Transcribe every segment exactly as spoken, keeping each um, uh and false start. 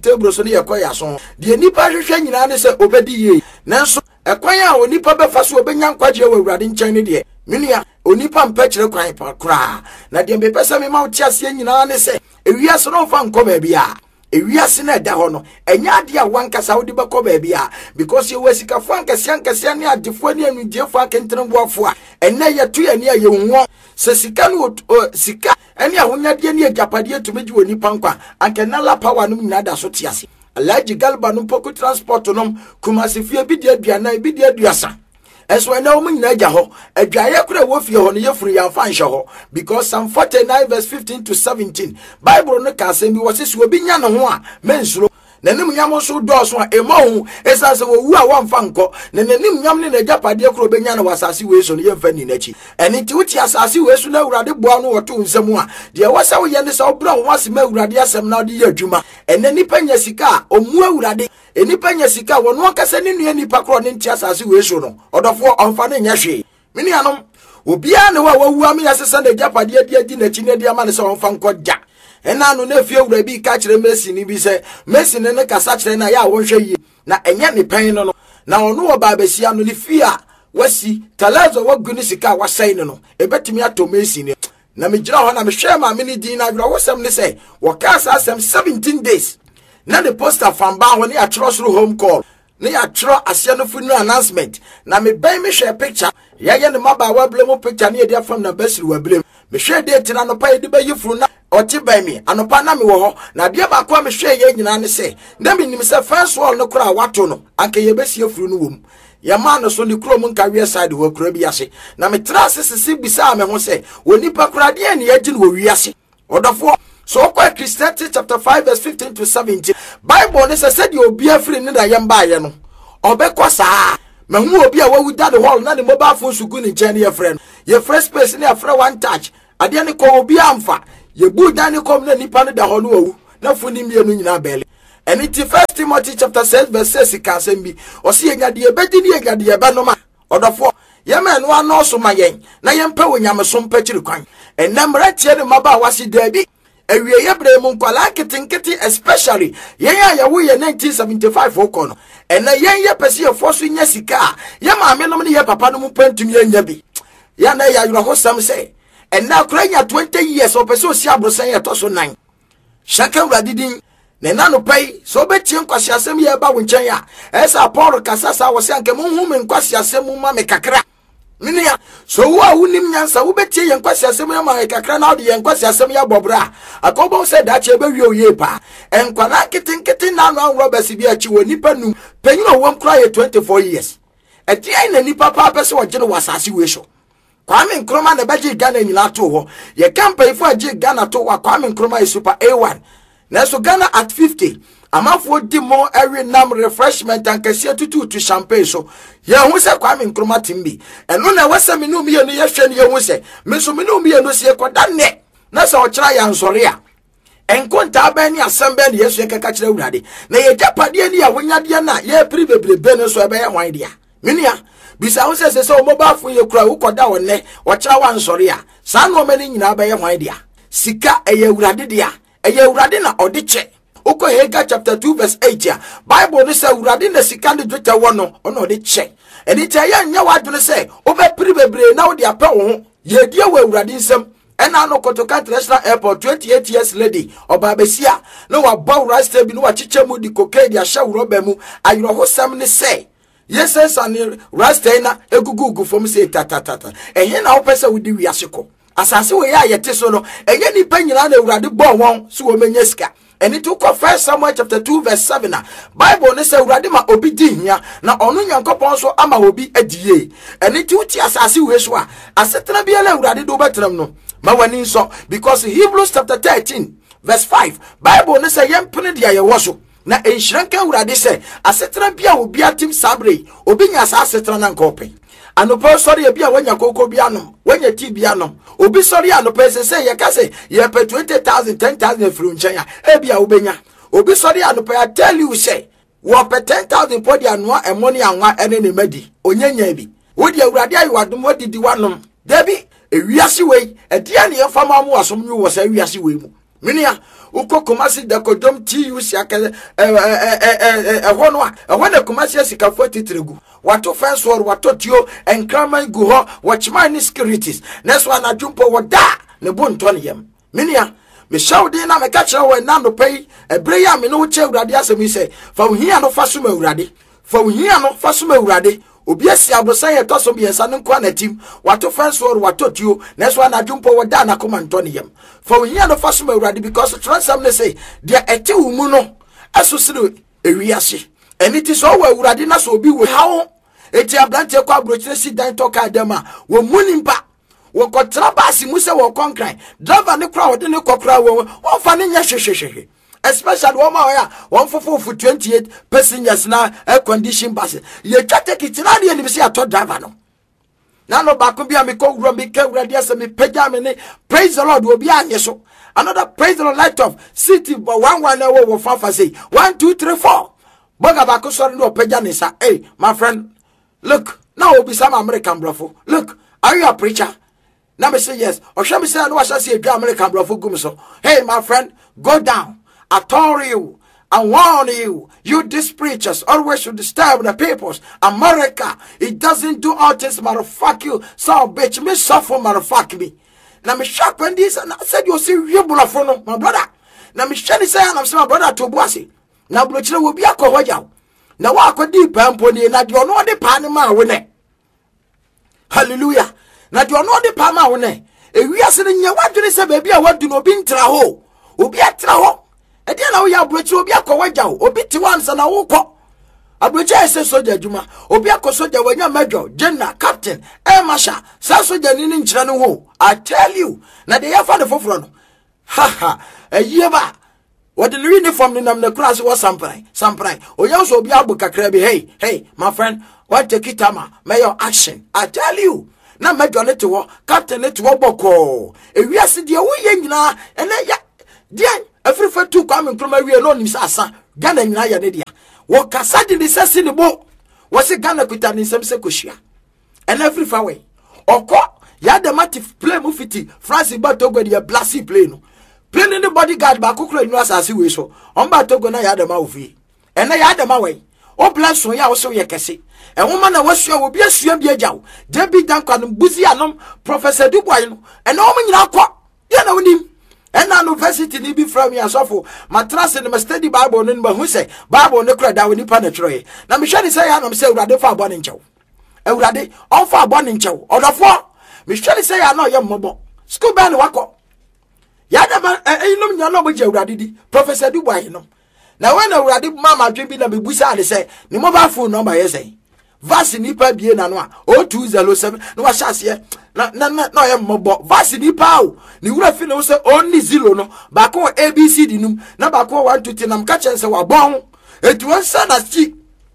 table so ne yakwa yaso de nipa hwehwe nyina ne se obedi ye nanso ekwan a onipa befa so obenya nkwaje wa awurade nkyɛn ne de menua onipa mpa kyerɛ kwan pa kra na de mbepesa me ma wo tiase nyina ne se ewiase no fa nkɔ ba bia ewiase na da ho no enya ade a wankasa wo de bɛkɔ ba bia because ye wasikafo ankase ankase ne adefo ne anudiefo akentenboafo a enne ye to ye ne ye hunwo se sika no sika ene ahonyade ne agapade tumegi onipa nkwa ankenala power no nyina da so tiase alaji galba no poku transport no kumase fie bi de aduana bi de aduasa eso na wo nyina agya ho adwaye kura wo fie ho no yefuru ya fa nhye ho because Psalm forty-nine verse fifteen to seventeen Bible no ka se bi wo se so bi nya no ho a mensuro nanim nyam so do so a emo esa se wo wu a wo mfa nko na nanim nyam ne agapade kura be nya no wasase we so no yemfa ni nachi eni ti wuti asase we so na awurade boa no woto nsam a de wasa wo ye ne sa wo bra wo asem awurade asem na de ye adwuma ene nipa nya sika omu awurade enipa nya sika wono akasa ne nua nipa kro ne ntia asase we so no odofo onfa ne nya hwe mini anom obia ne wa wawu am ya sesa na agapade adi adi na chi ne de ama ne se onfa nko ja ena no na fie awura bi ka kire Messi ni bi se Messi ne ne kasa kire na ya wo hwe yi na enya ne pen no no na ono wo ba besia no ne fie a wasi talazo wagu ne sika wasai ne no ebetimi ato Messi ne na me gira ho na me hwe ma me ni din na awura wosam ne se wo ka sa asem seventeen days na the poster from ba ho ne atro soro home call ne atro asia no funeral announcement na me ban me hwe picture ya ye ne maba wa blem picture ne dia fam na basiri wa blem me hwe date na no pa ye de ba yifuru na oti ban mi anopa na me wo ho na de ba kwa me hwe ye nyina ne se na me nim se first wall no kura wato no anke ye besi afuru no wom ya ma no so ne kuro mu nka we side wo kura bi ase na me tra sesese bisa me ho se woni pa kura de ne ye gi no wi ase odofo so kwa Christianity chapter five verse fifteen to seventeen Bible ne se said you obi afri ne da ye mba ye no obekọ saa me hu obi a wawu da the hall na the mobile phone sugu ni nche ne ye friend ye first space ne afra one touch ade ne ko obi amfa ye bu da ne kom na nipa ne da ho no wawu na funi mienu nyina bele eni ti First Timothy chapter six verse six ka asem bi o se enya de ebedi ne enya de ebe no ma odofo ye me no ano so ma yen na ye mpa wonyam so mpa kiri kwan enam ratie ne maba wasi dabi ewie ye bre mu nkwala kitinkiti especially yen ya ye wo ye nineteen seventy-five okono ena yen ye pese ye foso nya sika ye maame no ne ye papa no mu pantum ye nya bi ya na ya yuro hosam se ena kuranya twenty years o pese o si abrosan ye to so nine shaka uradidin ne nanu pai so betie nkwasi asem ye ba wo nchen ya esa Paul kasasa wo se anke mu hu me nkwasi asem mu ma me kakra minia so wo a wunim nyansa wo betie ye nkwasi asem ya ma kakra na wo de ye nkwasi asem ya bobra akobo se da che be wi oye pa enkwala kitinkiti na no anwo basi bi achi wo nipa num penyo wo nkra ye twenty-four years eti ai na nipa pa pese wo gye no wasase we so Kwame Nkrumah na baji Ghana nyina to ho ye campaign for agi Ghana to wa Kwame Nkrumah is super A one na so Ghana at fifty amafo di mo every nam refreshment and kese tutu to champagne so ye hu se Kwame Nkrumah timbi eno na wasa me no me no ye hwe ne ye hu se me so me no me no se koda ne na se o kira ya nsore a enkonta ba ni asamba ne yesu ekeka kira urade na ye japade ni ya wonyade na ye pribebrebe no so ebe ye hwan dia minia bisa hu se se so mobile phone ye kura ukoda wonne o kira wa nsore a sa no mani nyina ba ye hwan dia sika eye urade dia eye urade na odiche Oko Haggai chapter two verse eight ya Bible no say urade na sika ne dweta wo no ono de che eni tie ya nya wadwene say obe pribebre na wo de apɛ wo ho ye die wo urade nsam ena no Kotoka International Airport twenty-eight years lady oba besia no wa bow rasta bi no wa chiche mu di kokai di ahya wroba mu ayro hosam ne say yes and rasta na egugugu fom say tatatata ehye na wo pese wo di wiase ko asase wo ya yete so no ehye ni pa nyina na urade bo won so wo menya sika and it took First Samuel chapter two verse seven. Bible ne say urade ma obi di hia na onu Nyankopon so ama obi adie. And it uti asase we so a asetena bia la urade do betram no. Ma wani so because Hebrews chapter thirteen verse five Bible ne say yempene dia ye wo so na enhyiranka urade say asetena bia obi atim sabre obi nya asetena na nkopen. Anopo sorry e bia wanya koko bia no wanya ti bia no obi sorry anopo se say ye ka say ye pe twenty thousand ten thousand fru nchen ya e bia obenya obi sorry anopo I tell you say wo pe ten thousand podi anoa e money anwa ene ne madi onyanya bi wo di awurade ayiwadom wodi di wanom dabi ewiase wei e dia ne yefama mu asom nyu wo sa ewiase wei mu Minia uko Kumasi de kodom T U C aka eh eh eh eh ho no a ho na Kumasi asika forty-three gu wato fence wall wato tio enkraman gu ho watchman ni securities next one adwumpo woda ne bonto ne yam minia me shawde na me ka kire wo na no pay ebre ya me no che awurade asemi se fa ohia no fa so ma awurade fa ohia no fa so ma awurade obi asi abosan ye to so bi ensa ne kwa na tim wato fence wall wato tio next one adwumpo woda na komanto ne yam fa ohia no fa so ma awurade because transam ne say dia ete wo mu no aso sire ewiase eni ti so wa awurade na so obi wo hawo eti ablante kwa abrochire si dan to ka dema wo munimpa wo kotra basi mu se wo konkran driver ne kra wo de ne kokra wo wo fa ne nya hwehwehwe especially wo ma ya one fofo for twenty-eight passengers na air condition bus ye twate kitina de ni se ato driver no na no ba ko bia me ko wuro me ka wurade ase me pagya me ne praise the Lord obi anye so another praise the Lord light of city but one one na wo wo fa fa say one two three four boga ba ko so no pagya ne sa hey my friend look now will be some American brofo look are you a preacher now me say yes or shall me say no I shall see a American brofo gum so hey my friend go down I told you I warn you you these preachers always should disturb the peoples America it doesn't do all this motherfuck you so bitch me suffer motherfuck me now me shock when this and I said you see you brofo no my brother now me shall say I'm say my brother to bossy now blochire will be a kowaja na wa akodi pampo ni na de ono de pa ne ma wo ne hallelujah na de ono de pa ma wo ne ewiase ne nya wadwene se ba bia wadu no bi ntra ho obi atra ho e de na wo ya abrochi obi akọwaja ho obi ti wansa na wo kọ abrochi ese soja adwuma obi akosoja wanya major general captain e masha sa soja ni ni nkyira no ho I tell you na de ya fa de foforo no ha ha eyiye ba what the uniform ni nam na class was samprai samprai oya so obi abu kakra bi hey hey my friend what take it ama may your action I tell you na major ne to captain ne to boko ewiase de wo ye nyina ene ya dia afrifa tu kwa me kroma wi no nim asa Ghana nyina ya ne dia wo kasa de ne sese ne bo wo se Ghana kuta ne nsem se kohia ene afrifa we okọ ya de matif play mu fiti France ba Togo de blasi play no plane the bodyguard ba kokro inu asase we so on ba Togo na ya de ma ofi ene ya de ma we o bless so ya wo so ye kese e homa na wasua wo bi asua bi agyaw de bi dan kwa no buzi anom Professor Dubois no ene o nyina akọ ye na wonim ena university ni bi from ya sofo matrase ne study Bible no ba hu se Bible ne kra da woni pa na troye na me hwe ni se ya na me se urade fa abo ne nchew urade on fa abo ne nchew odofo me hwe ni se ya na ye mmobo school ban wakọ yada ma eyinom nya no boje awurade di Professor Dubois no na when awurade mama dwen bi na bebusa ade say ni mobile phone number yes say vase nipa bie na no a zero two zero seven no wa hyase na na na ye mobo vase nipa o ni wura fi no say only zero no ba ko A B C D num na ba ko one two three na mka chen say wa bon etu won sa na chi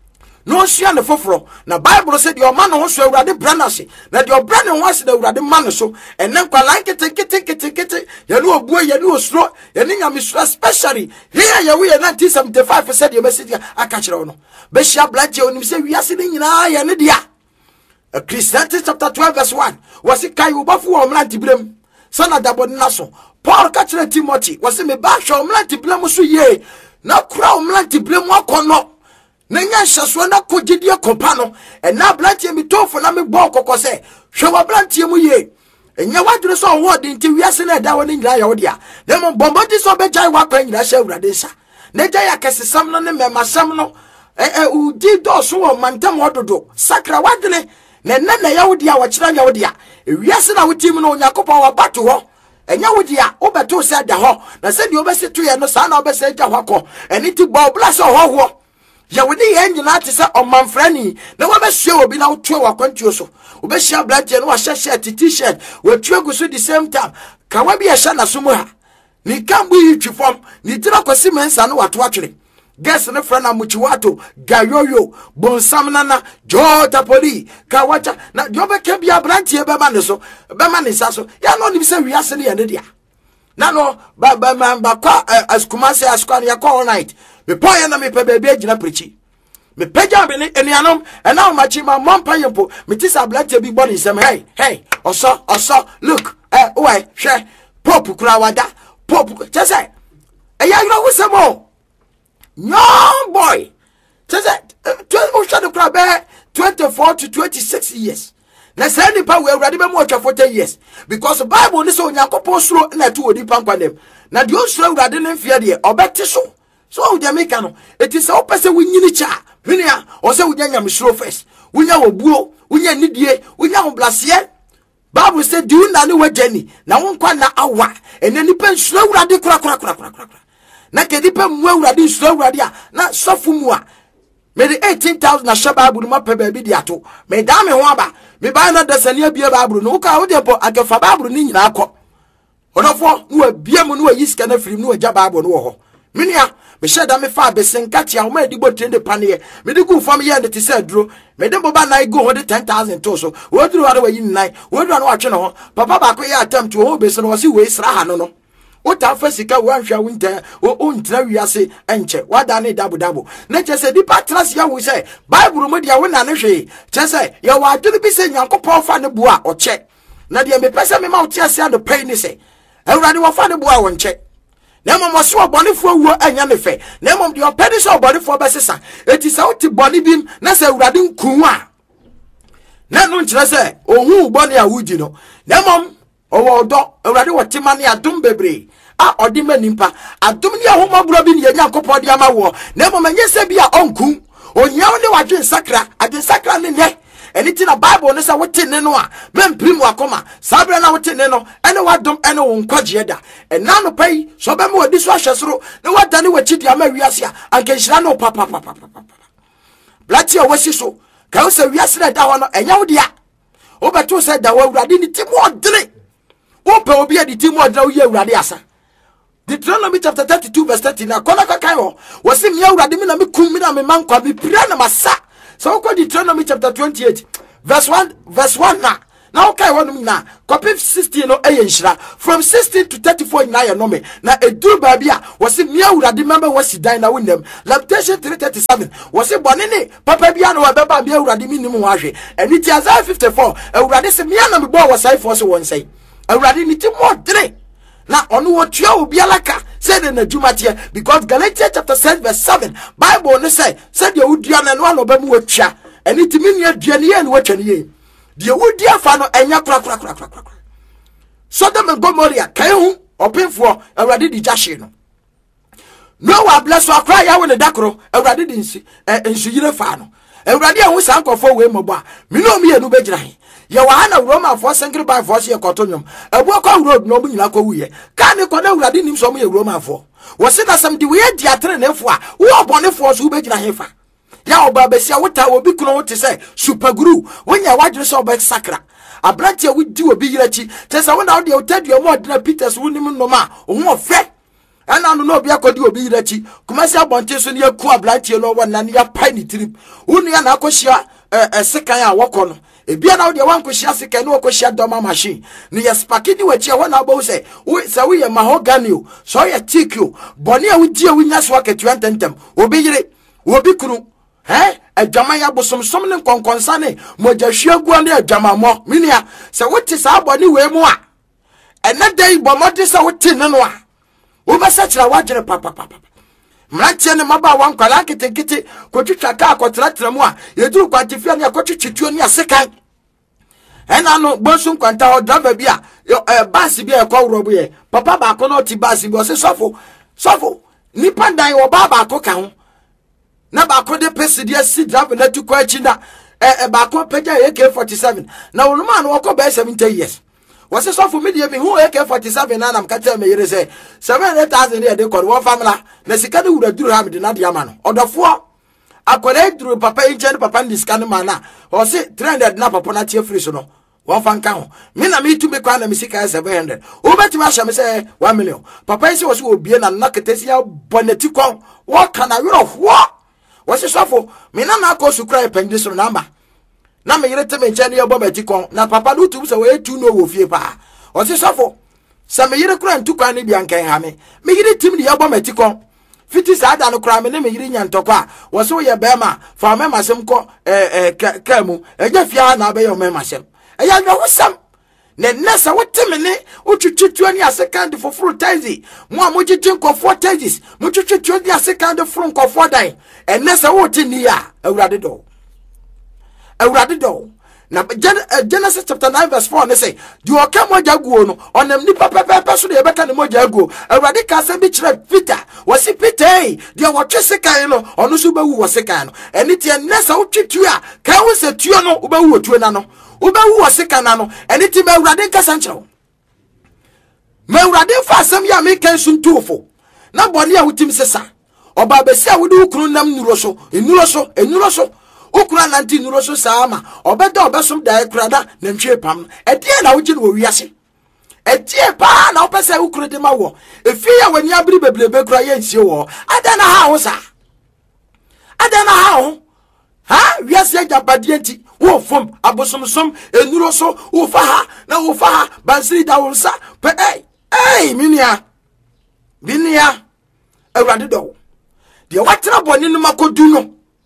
no sua ne foforo na Bible said your man ho so awurade branase na de obra ne ho ase da awurade man so enen kwa lankete kete kete kete ye no obuo ye no osro ye ne nyame so especially here ye we nineteen seventy-five said your message aka kire no be hia blache onim se wiase ne nyina ye ne dia Ecclesiastes chapter twelve verse one was it kai ubafo o mlanti blem sana dabo na so Paul ka kire Timothy was me ba hwe o mlanti blem so ye na kura o mlanti blem akono nenya hyaso na kogidie kopa no ena blantie mi tofo na me bo kokose hwe wa blantie mu ye enya wadure so wo de nti wiase na da woni nyira ya wo dia na mo bombo di so be jai wa kwa nyira hye awurade nsa na jai akesesam no ne memasam no eh eh udi do so wo mantam ododo sakra wadene na na na ya wo dia wo kira ya wo dia wiase na wo tim no onyakopa wa bato ho enya wo dia wo beto se da ho na se di obeseto ye no sa na obese ja hwakọ eni ti bo bless ho ho ya wodi ye nyina te se omanfrani na wo behwe obi na wotwe wakwantuo so wo behia blaje no wa hyehye t-shirt wo twegu so the same time ka wa bi ya hya na so mu ha ni kambu yi twifom ni tira kwasi mensa no wato atwere guess ne frana muchiwato gayoyo bonsam nana jota poli ka wacha na jobe ke bia brantie be ma ne so be ma ne sa so ya no ni se wiase ne ye ne dia na no ba ba ba kwa askumase askwan ya all night me poye na me pe baby agina prechi me peja be ni enianom e na machi ma mompa yempo me tisa blache bi body sem hey hey oso oso look eh why hwe pop kura wada pop just say e ya yiro wusemo young boy just say o shade kra be twenty-four to twenty-six years na say nipa we awurade be mo atwa forty years because the Bible ni say onyankopon suro na tu odi pankwanem na de osuro awurade ne mfia de obete so so wo de make no it is o pese wunyini cha hwenia o se wunya nyamsuro first wunya wobuo wunya nidie wunya oblasie. Bible said do you na ne wagani na wonkwa na awa ene nipa nsuro awurade kura kura kura kura kura na kedipa mu awurade nsuro awurade a na sofu mu a me the eighteen thousand na shaba Bible ma pe ba bi di ato me da me ho aba me ba na dasani abie Bible no ka wo de po akefa Bible ni nyina akọ odofo no abie mu no ayi sika na firim no agya Bible no wo ho menia me sheda me fa besenka tia wo ma di bo trende pane me di ku fam ye ne ti se duro me de boba na go ho de ten thousand to so wo duro wa de wayi nine wo duro na wa twe no ho papa ba ko ye attempt wo be se no si we sra ha no no wo ta fa sika wo anhwa winter wo ontra wiase enche wada ne dabu dabu na che se di patras ya wo se Bible mu dia wo na ne hwe che se ye wa aduru bi se Nyankopon fa ne bua o che na de me pese me ma wo ti ase ado pay ni se awurade wo fa ne bua wo nche na mama so obonefo wuo anya ne fe na mama de opedi so obonefo besesa eti se wo ti boni bim na se awurade nkun a na no nkire se ohun boni a wudi no na mama owo odo awurade wo timane adom bebre a odi manimpa adom ne ahoma bro bi ne Nyankopon de ama wo na mama nyese bi a onkun onyaw ne wadwen sakra adwen sakra ne ne eni na Bible ne sa wote ne no a memprim wakoma sabre na wote ne no ene wadom ene wo nkwaje da ena no pai so be me wodi so ahwesoro ne wadane wachidi ama wiase a ankenhira no papa papa papa blati o wasi so ka wo se wiase na da ho no enya wo dia wo beto se da wo awurade ni ti mo odre wo pe obi adi ti mo odre wo ye awurade asa Deuteronomy chapter thirty-two verse thirty na kona ka kai ho wo se mi awurade mi na me kum mi na me mankwa bi pira na masa. So go Deuteronomy chapter twenty-eight verse one verse one na now okay one na copy sixteen no ayenshira from sixteen to thirty-four na ya no me na eduru babia was me awurade member was dan na winem Lamentation three thirty-seven was bone ne papa bia no beba bia awurade mi nim ho ahwe eni ti Isaiah fifty-four awurade se me na me bo wasai for so won say awurade ni ti mo dre na onu wo tua obi alaka say the najumatie because Galatians chapter seven verse seven Bible ne say say the udua na no no ba mu watua eni ti mini aduane ye ne watwa ne ye de wudia fa no enya kra kra kra kra kra Sodom and Gomorrah kai hu opinfo awurade di jashe no no wa bless wa kra ya wo ne dakro awurade di nsi ensu yire fa no awurade a hu sankofo we mobo a me no me ye no begira he ye wa ha na Roma for singre by force ye kotonyom ebu kwa road no bu nyina kwa wuye ka ne kona awurade nim so mo ye Roma for wo se na sam di we di atre ne fo a wo obonefo so begira he fa ya oba besia wota obi kuno wote say super guru wonya wadwere so oba sakra abrante a wudi obi yirachi tesa wona wo de otadua mo odena Peters wonim no ma wo fe ana no no obi akodi obi yirachi kumasi abonte so ne yaku abrante no wona ne ya pai ni trip wonu ya na akohia eh sekan a wokono ebia na wo de wankohia sekan no akohia doma machine ne ya spakidi wachi a wona abo say we say we mahogany o so ya tikio boni a wudi a wunya so aketua ntentem obi yire obi kunu eh adwama ya bosomsom ne konkonsa ne mogahwe agua ne adwama mo minia se wote sa abone we mu a ene dai bomode se wote ne no a wo besa kira wagere papa papa mratie ne maba wan kwala ketekete kotwitwa ka akotratra mu a yeduru kwantifia ne akotwitwituo ne asekan ena no bonsun kwanta ho driver bia eh bus bia ekwo bo ye papa ba ko no ti bus bi o se sofo sofo nipa dan wo baba akoka ho na ba ko de presidia si driver na tu kwa chinda eh ba ko peja A K forty-seven na woluma no ko ba seventy years was so for me me who A K forty-seven na nam ka tell me yere say seven hundred thousand e de ko wo famila na sika de wura duru ha me de na de ama no odofo akwara duru papa inche papa ndiskane mana o se three hundred na papa na tie free so no one fan kan me na me tu me kwa na me sika seven hundred o beti ma sha me say one million papa ise wo se obie na na ketesi ya boneti kon wo kana we of what wasi sofo me na na ko sukra epende so namba na me yire teme nche ne yebo matikon na papa no tu se we tu no wo fie pa wasi sofo se me yire kura ntukwa ne bia nkan ha me me yire tim ne yebo matikon fiti sa ada no kura me ne me yire nya ntokwa wasi wo ye be ma fa me masem ko eh eh ka mu eja fia na be yo me masem eya no wosam ne nessa what temene uchuchutu ani asecond for fruit taxi mo amojeje nkofo taxis mo chuchutu ani asecond for nkofo dan and nessa what ni ya awurade do awurade do na Genesis chapter nine verse four ne say di o ka moja guo no onam nipa pepepe so de yebeka ne moja guo awurade ka se bi kire Peter wasi Peter di o twe sekan no ono so bewu wo sekan no eni tie nessa wo twetu a ka wo se tuo no wo bewu otuo na no wo bewu wo sekan na no eni tie be awurade ka sanchero me awurade fa asem ya me kan sun tuofo na boni a wutim sesa oba besi a wudi ukunu nam nuro so enuro so enuro so ukura nanti nuro so sama obeda obesom da ekrada na ntwe pam edie na wugi no wiase edie pa na opese ukuru de ma wo efi ya wani abiri beblebe kura ye nsie wo adana ha wo sa adana ha wo ha wiase agabade nti wo fom abosomsom enuro so wo fa ha na wo fa ha bansiri da wo sa pe eh eh minia minia awrade do de watena boni no makodu no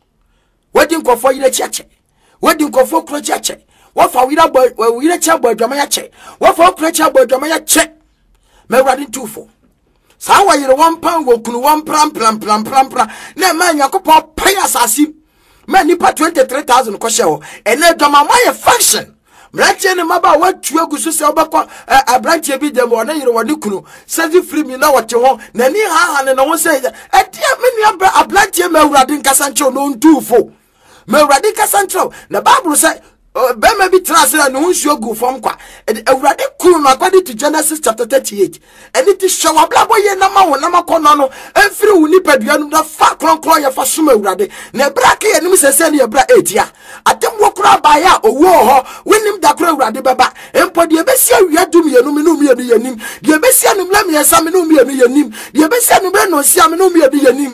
wadi nkofo yire chiache wadi nkofo kro chiache wafa wira boy wira chia boy dwama ya che wafa kro chia boy dwama ya che me wadi tufo sa wa yire one pound wo kunu one pram pram pram pram pram na ma yakopon pay asasi ma nipa twenty-three thousand ko shewo ene dwama ma ye function mratie ne maba watu agusu se obekọ abrantie bi dem wona yire woni kunu sezi free mi na wote ho na ni ha ha ne no wo se etia me ni abrantie ma awurade nkasa nche no ntufo ma awurade nkasa nche na bible say be ma bi transfer no nsuo gu fom kwa awurade kunu no according to Genesis chapter thirty-eight and it is show ablabo ye na ma wo na makono no emfiri wo ni padua no da fa kronkron ye fa soma awurade na brake ye nim sese ne ye bra etia atem wo kura ba ya owo ho winim da kura awurade beba empo de besi awia dum ye no me no me ye yanim de besi anum la me yesa me no me ye yanim de besi anum la no sia me no me ye yanim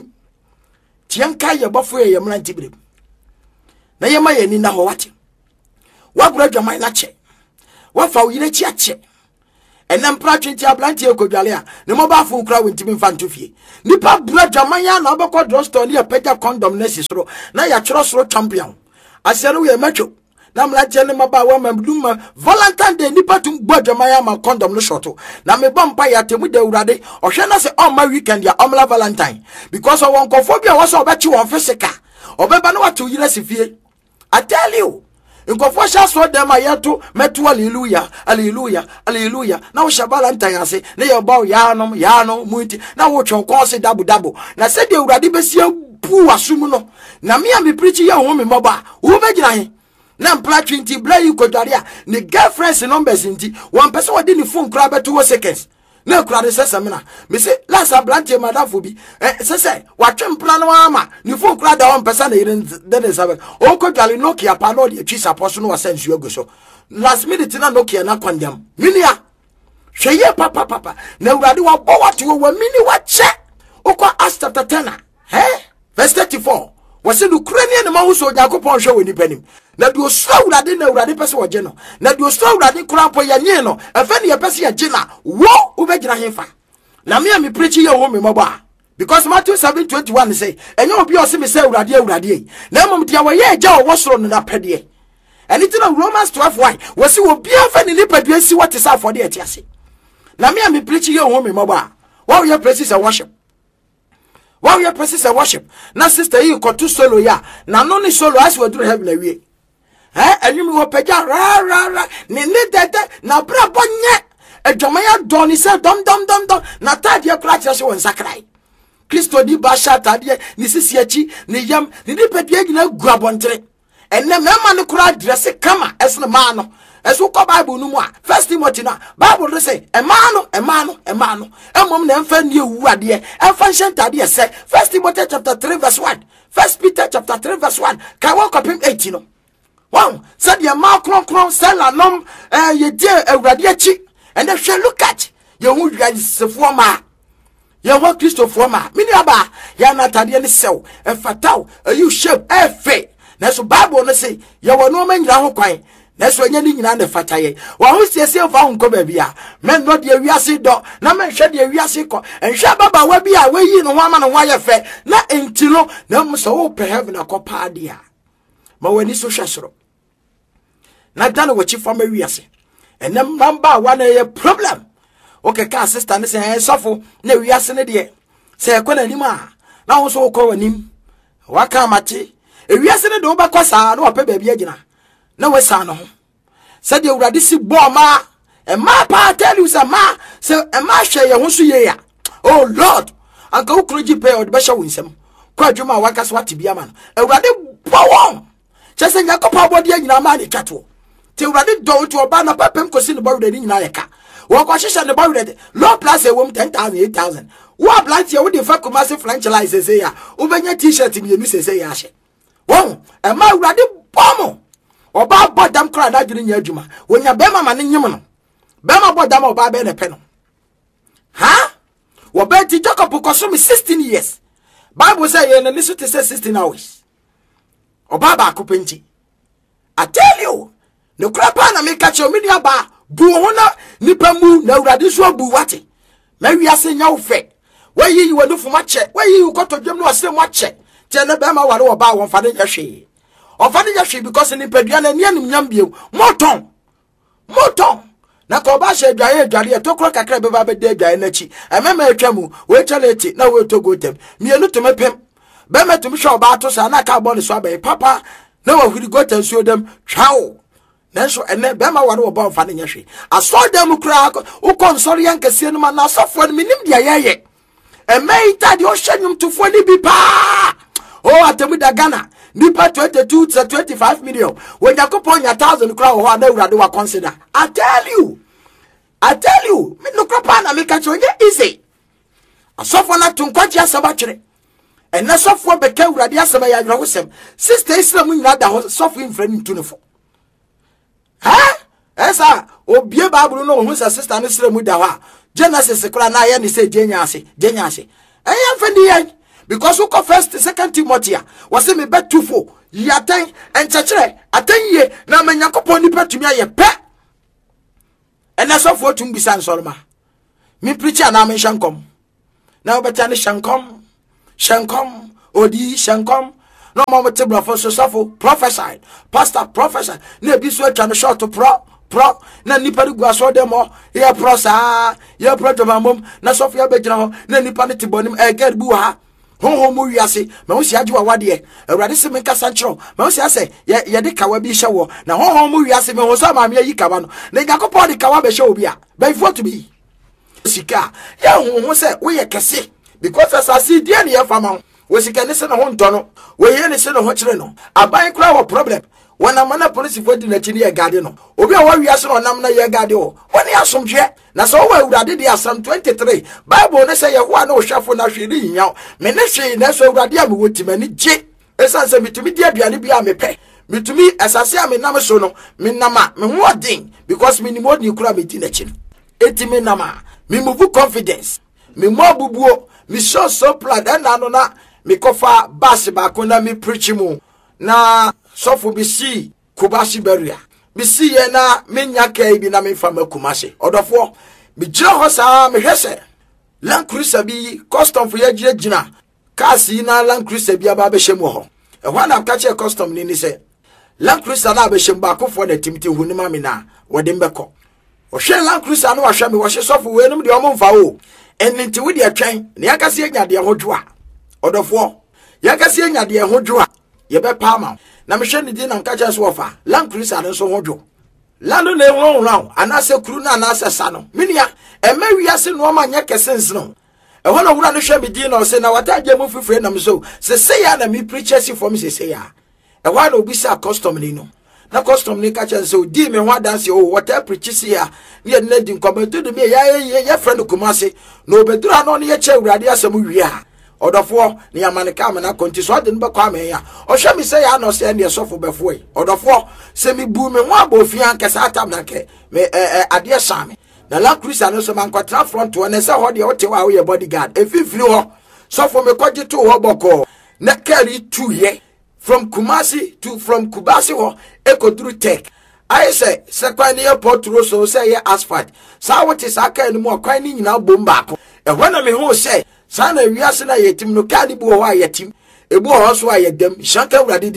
tianka ye bofo ye yemra ntibire na ye ma ye ni na ho wate wabura dwamai na che wafa uyire chi ache enam pra twenti ablanti ekodwale a ne mo ba fu kra wentimi mfanto fie nipa bura dwamai na obekọ drugstore ne pega condom na sisoro na ya choro soro champion asere we macho na mla jene maba wa mamduma Valentine Day nipa tum bua dwamai ma condom no shoto na me bompa ya temu de urade ohwe na se on ma weekend ya omla Valentine because of one kofobia was obechi won physical obeba na watu uyire sifie. I tell you nkofo sha so dem ayeto metu hallelujah hallelujah hallelujah na wo shabala ntanyase na ye bawo yanom yanom muti na wo twonko se dabu dabu na se de urade besia pu asum no na me am preach ye ho me moba wo begina he na mpla twenty bra yi kodware a ne girlfriends numbers nti one person wodi ni phone kra beto wo seconds na kra de sesa me na me se last ablantie madafo bi eh sese watwe mpla no ama ni phone kra da one person na yire de seven o kodware Nokia pa no de twi support no wasensu aguso last minute na Nokia na kwandam minia hweye papa papa na urade wa bo wate wo mini wa che ukwa Acts chapter ten eh verse thirty-four wase no kurani ne ma wo so Yakobon hwe woni panim na do so urade na urade pese wo je no na do so urade kurampo ya nye no efe ne ye pese ya je na wo ubegina hefa na me am preach ye wo me moba because Matthew seven twenty-one say enye obi o se me say urade urade na mom tia wo ye ja wo soro no na pede eni ti na Romans twelve one wase wo bia fa ne nipadua si what is for the etiase na me am preach ye wo me moba wo ye praise and worship. While you practice a worship, na sister you got two solo ya. Na no ni solo as we do heaven away. Eh, and you will pay ra ra ra. Ni ni dede na bra bonye. E jomaya doni se dom dom dom dom. Na tadi ya kura chashe wan sakrai. Kristo di basha tadi ni sisi echi ni yam ni di pedi egi na guabontre. Enne mema ni kura dresse kama esne mano. Esu ko Bible no mu a First Timothy na Bible say e mano e mano e mano emom na emfa nie wu ade emfa nhyenta ade say First Timothy chapter three verse one First Peter chapter three verse one kai wo kopim eight no wow said ye ma kron kron sell anom eh ye die awurade achi and if you look at ye hu wiasefo ma ye ho Christopher ma mini aba ya na tade ne sew e fataw you shape e fe na so Bible no say ye wo no ma nyira ho kwan na so nya ni nyina ne fataye wa ho siesie fa ho ko ba bia men no de wiase do na men hwe de wiase ko enhwe baba wa bia wa yi no ho ama no ho aye fe na entilo na mo so wo pe heaven akopa dia ma wani so hwesoro na dan wo chi fa ma wiase and them number one a problem. Okay, can sister and say suffer ne wiase ne de say ekwana nima na wo so ko wanim waka mate e wiase ne de wo bakwa saa na opa baabi agina na we saa no ho say de urade si bo ma e ma pa tell you say ma say e ma hwe ye ho so ye ya oh lord anka wo kroji pay o de be hwe wo nsem kwa adwuma waka so ate bia ma no urade bo won chese nyakopa bodi agina ma ne twato te urade do to oba na papem kosi ne bo urade nyina ye ka wako shisha ne bawre low plus a wom ten thousand eight thousand wa plant ya we dey fa commercial franchise say ya ubenya t-shirt mi enu say ya hye won e ma urade bomo oba bodam kra da dwene nya adwuma wonya be mama ne nyim no be ma bodam oba be ne pe no ha wo be ti Jacob koso me sixteen years Bible say ye ne so te say sixteen hours oba ba akopenti I tell you no kra pa na me catch o me dia ba bu hona nipa mu na urade so bu wate ma wiase nya wo fe wayi yi wonu fuma che wayi yi ko to dwem no ase mo che che na be ma ware wo ba won fa de nya hwe o fa de nya hwe because ni padua na ni anim nyam biem moton moton na ko ba hwe dwaye dware to kro kakra be ba be de dwaye na chi emema atwa mu we chaleti na we to go tem mienu to mepem be metum hwe oba to sa na ka bo ne so abai papa na wa huri go tem so dem twawo nanso ene be ma ware wo ba mfa ne nyahwe aso dem kura wo konsori yankase no ma na asofo no minim dia yeye emeita de o hyenyum tofo ni bi pa o atemu da Ghana nipa twenty-two to twenty-five million when yakopon nya one thousand kura ho na urade wa consider. I tell you I tell you me no kra na me ka chonye easy asofo na tunkwaji asaba kire ene sofo be ka urade asaba ya adwo hosem sister Islam nyina da ho sofo infrani tunefo ha esa obie Bible no ho sa sister no sere mu da ho Genesis kura na ye ni say jenyase jenyase eya mfandi yan because we go first second Timothy was say me bet two four yaten enchechere atenye na manyakopon ni petumi aye pe ena so for tum bisa nsorma me preacher na me shankom na obeta ne shankom shankom odi shankom no mo tebra for so so prophesy pastor prophesy na bi so atwa no short pro pro na nipa gu aso dem o ye pro sa ye pro to mamom na sofia be gina ho na nipa ne tibonim e gad bu ha honho mu wiase ma wo si age wa wade awurade se me kasa nchro ma wo si ase ye ye de kawa bi hye wo na honho mu wiase me ho so ma me yi kawa no na yakopɔ de kawa be hye obi a by for to be sika ye honho se wo ye kese because as I see dia ne ye fama wo sika ne se no ho ntono wo ye ne se no ho kire no aban kura wo problem wana mana police for di na chini ye gade no obi a wa wiase no nam na ye gade o woni asomhwe na so wa urade di asam twenty-three Bible ne say ye ho na ohwafo na hwe ni nyaw me ne hwe na so urade a me wotimani je esan se mitumi di aduane bi a me pe mitumi asase a me nam so no me nama me ho odin because me ni mo ni kura me di na chini eti me nama me move confidence me mo bubuo me show so plan na no na me kofa bass ba ko na me preach mu na sofo bisi kubasi beria bisi ye na menya kai bi na me fama kumase odofo me jira ho sa me hwese Land Cruiser bi custom for ye jira jina kasi na Land Cruiser bi aba be hyemu ho e ho na ka che custom ni ni se Land Cruiser na be hyem ba akofo na timti huni ma me na wode mbekọ o hwe Land Cruiser na wa hwe me wo hye sofo we num de o mfa o ennti wo de atwan na yakase anya de hodwoa odofo yakase anya de hodwoa ye be palma na me hwe ni di na nka che so ofa Land Cruiser no so hodwo lando na ehwo hwo anase kuru na anase sa no minia e ma wiase no ma nya kesens no e ho na wura no hwe me di na se na wataje mu fifre na me so se se ya na me preachers for me se se ya e ho na obi sa custom ni no na custom ni ka che se di me ho dance o wata preachers ya ne na di nkometo de me ya ya friend kumase na obedura no ne ye che urade asem wi a odofo ni amaneka amana konti so ade nbe kwa me ya o hwe mi se ya no se ne sofo befo e odofo se mi bu me ho abofia ankasa atam na ke me ade same na Land Cruiser no so man kwatra front one se ho de wote wa wo ye bodyguard efifiri ho sofo me kwaje to ho boko na carry two ye from Kumasi to from Kubasi ho ekoduru tech I say se kwan ne airport ro so se ye asphalt sa wote sa kan mu kwan ni nyina bomba ko e ho na me ho se sana wiase na yetim no kadi bu ho ayetim ebu ho so ayedam shanka urade din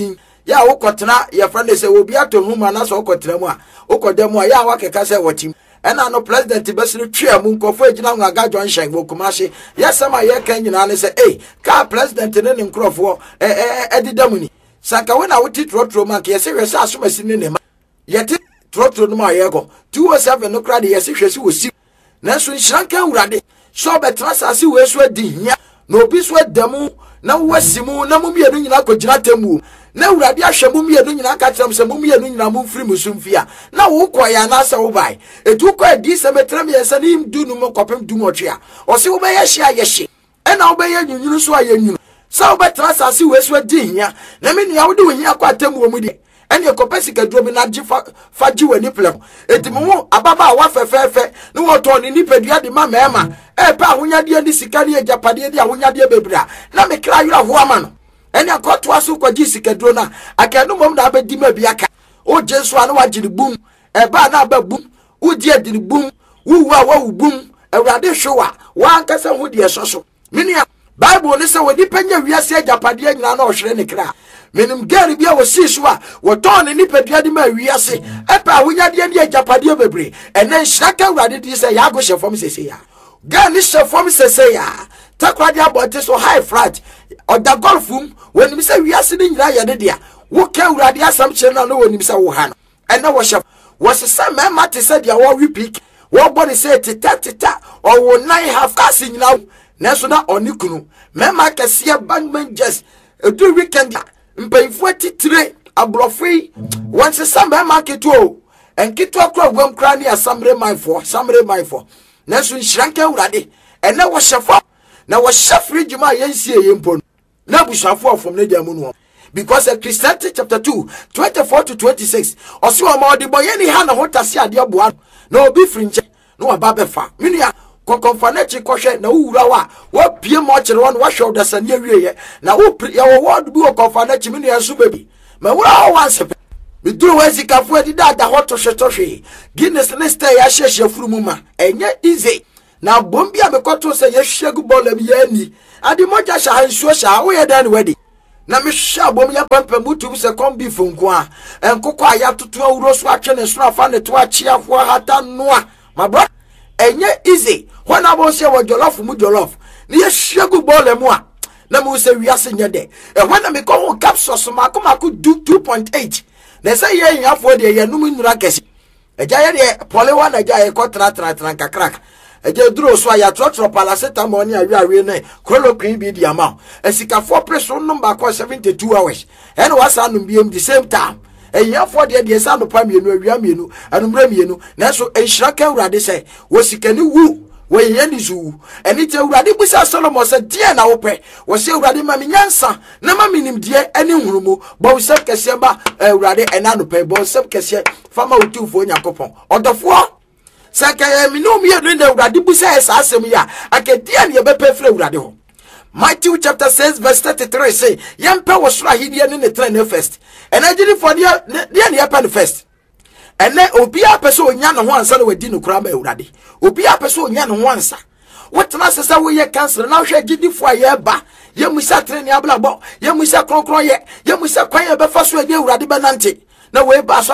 ya wokotena ye friend say obi ato huma na so wokotena mu a wokodam a ya wakeka say watim ena no president besiri twa mu nkofo agina ngaga John Shen bokumashi yesama ye kan nyina ne say eh ka president ne ne nkrofo eh eh edidam ni sanka we na woti trotro man ke yesi hwese asomasi ne ne ma yeti trotro no ma yego two oh seven no kra de yesi hwese wosi na so nhranka awurade so betra sase we so adi hia na obi so adamu na wasimu na mumienu nyina kogina temu na awurade ahwemu mienu nyina ka tram se mumienu nyina mu firi musumfia na wo koya na asa wo bai etu ko adi se metram yesa ni dunu mo kopem du mo twea o se wo be ye hia ye hye ena wo be ye nyunyunu so ayenyu sa wo betra sase we so adi hia na me nua wo de wo hia kwa temu wo mu de ene kopesi kaduro bi na gifa faji wani plem etimo ababa wa fefefe no woto ni nipadua de ma mema e pa ahonyade ni sikari ejapade de ahonyade bebra na me kra yura ho ama no ene akoto aso kwaji sikaduro na akanu mom na abedi ma biaka o jesu anu wagiri bum e ba na ababum udi adiri bum wuwa wa wubum awrade hwewa wa ankasa ho de soso minia bible ni se wodi panya wiase ejapade nyina na ohwere ne kra menim gari bia wosisu a woton ni padua de ma wiase epa ahonyade ne ejapade bebre ene nhyaka awrade di se ya go hyefom sese ya gani hyefom sese ya takwade abote so high flat oda golfum wenim se wiase ni nyira ye de dia wo ka awrade asam kire na no wenim se wo ha no ene wo hyef wo sesa mema te se dia wo repeat wo body se teta teta o wo nine half cast nyina neso na onikunu mema kese bangman just do weekend mpayifo titire abrofui wanse samba market o enkito akra gwam kra ne asamre manfo samre manfo neso nhranka awurade ene wo hyefo na wo hyefri jima yensie yempo na bushafo ofom ne jamu no because Christianity chapter two twenty-four to twenty-six oso o ma odibo ye ni ha na hotase ade aboa na obi frinche no ababefa menua kokonfanechi kohwe na uwura wa wo pie mo kire won wa hwe odasane awieye na wo ya wo word bi kokonfanechi me ne so baby ma wura wa se me duru wa zikafu adi dada hoto hwetohwe Guinness ne stay ya hyehye furumu ma enye easy na bombi a mekoto se ye hwegu bolam ya ni adi moja sha hansuo sha wo ye dan wedi na me hwa bom ya pampa mutu se kombi fonko a enkoko aya tutu awuro so atwe ne so afa ne to achiafo hata noa my brother enye easy when abo se wo jollof mu jollof ni ye hwegu bolam a na mu se wiase nye de e when me ko capsules ma ko ma ko do two point eight na se ye yafo de ye num nura kesi eja ye de polewa na ja ye ko tra tra tra kakrak eje duro so ya trotro paracetamol ni awi awi na chloroquine bi di ama esikafo preso number ko seventy-two hours and was anum bi the same time eyafo de de sa no pa mienu awia mienu anumra mienu na so enhiraka awurade se wosikani wu wo ye ni zu eni te awurade busa Solomon se die na wo pe wo se awurade ma me nyansa na ma minim die eni hurumu bo wo se kese ba awurade ena no pe bo se kese fama utufo nyakopon odofo saka ye mi no mi ye na awurade busa esa asem ya akadia ne ye bepe fre awurade ho Matthew chapter six verse thirty-three say yempe wo sura hidie ne ne train first enagiri for dia dia ne yepe first ene obi a pese onya no ho ansa na wadi no kura ma awurade obi a pese onya no ho ansa wotena sesa wo ye cancer na hwe gidi fo aye ba ye musa train ya blabo ye musa kronkron ye ye musa kwan ye be fa so adi awurade be nante na we ba so